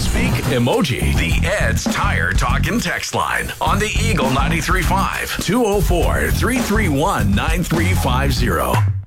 Speak emoji. The Ed's Tire Talkin' text line on the Eagle 93.5 204-331-9350.